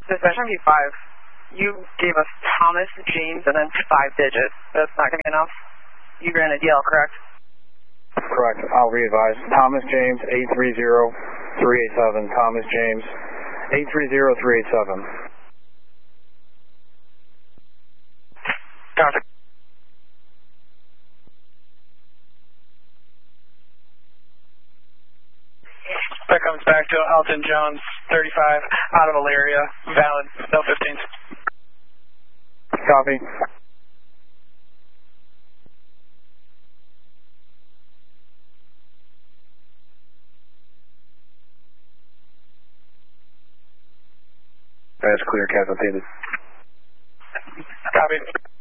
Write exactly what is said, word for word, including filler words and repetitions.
Dispatch M P five, you gave us Thomas James and then five digits. That's not going to be enough. You granted D L, correct? Correct. I'll re-advise. Thomas James, eight three zero, three eight seven. Thomas James, eight three zero, three eight seven. Copy. That comes back to Elton Jones, thirty-five, out of Elyria, valid, no fifteens. Copy. That's clear, capitated. Copy.